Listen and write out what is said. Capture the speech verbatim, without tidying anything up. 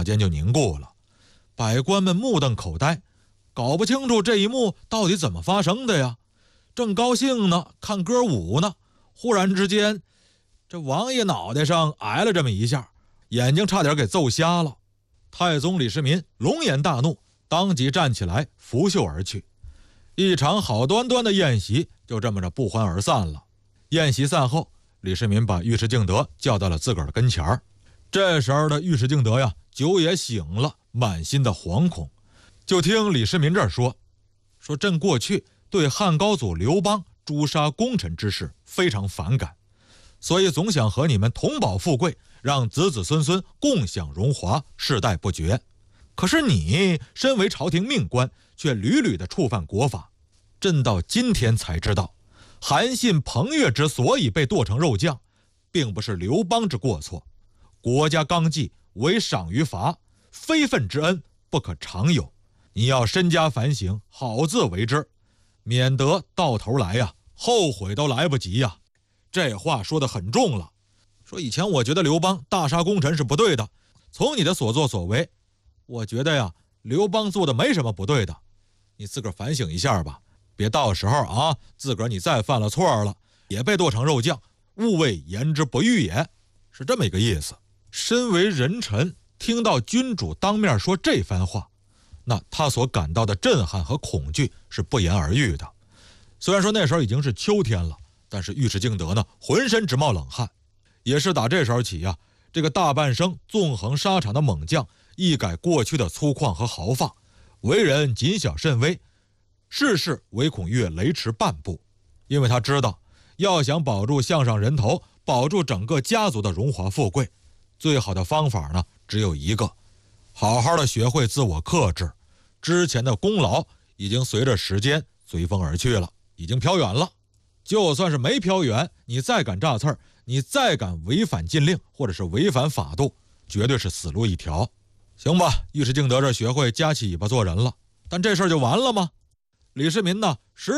刹间就凝固了。百官们目瞪口呆，搞不清楚这一幕到底怎么发生的呀。正高兴呢，看歌舞呢，忽然之间，这王爷脑袋上挨了这么一下，眼睛差点给揍瞎了。太宗李世民龙颜大怒，当即站起来拂袖而去。一场好端端的宴席就这么着不欢而散了。宴席散后，李世民把尉迟敬德叫到了自个儿的跟前儿。这时候的尉迟敬德呀，酒也醒了，满心的惶恐。就听李世民这儿说说朕过去对汉高祖刘邦诛杀功臣之事非常反感，所以总想和你们同保富贵，让子子孙孙共享荣华，世代不绝。可是你身为朝廷命官，却屡屡的触犯国法。朕到今天才知道，韩信、彭越之所以被剁成肉酱，并不是刘邦之过错。国家纲纪唯赏于罚，非分之恩不可常有。你要深加反省，好自为之，免得到头来呀，后悔都来不及呀。这话说得很重了。说以前我觉得刘邦大杀功臣是不对的，从你的所作所为，我觉得呀，刘邦做的没什么不对的。你自个儿反省一下吧，别到时候啊，自个儿你再犯了错了，也被剁成肉酱，勿谓言之不预也，是这么一个意思。身为人臣，听到君主当面说这番话，那他所感到的震撼和恐惧是不言而喻的。虽然说那时候已经是秋天了，但是尉迟敬德呢，浑身直冒冷汗。也是打这时候起呀、啊，这个大半生纵横沙场的猛将，一改过去的粗犷和豪放，为人谨小慎微，事事唯恐越雷池半步。因为他知道，要想保住项上人头，保住整个家族的荣华富贵，最好的方法呢，只有一个，好好的学会自我克制。之前的功劳已经随着时间随风而去了，已经飘远了。就算是没飘远，你再敢炸刺儿，你再敢违反禁令或者是违反法度，绝对是死路一条。行吧，尉迟敬德这学会夹起尾巴做人了，但这事儿就完了吗？李世民呢，实